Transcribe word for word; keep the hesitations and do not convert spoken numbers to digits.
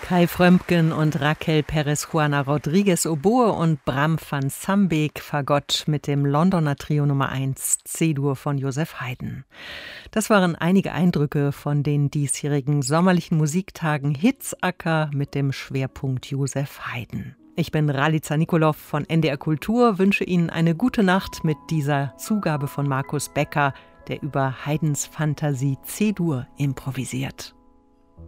Kai Frömmgen und Raquel Perez-Juana Rodriguez Oboe und Bram van Sambeek Fagott mit dem Londoner Trio Nummer eins C-Dur von Joseph Haydn. Das waren einige Eindrücke von den diesjährigen sommerlichen Musiktagen Hitzacker mit dem Schwerpunkt Joseph Haydn. Ich bin Ralica Nikolov von N D R Kultur, wünsche Ihnen eine gute Nacht mit dieser Zugabe von Markus Becker, der über Haydns Fantasie C-Dur improvisiert.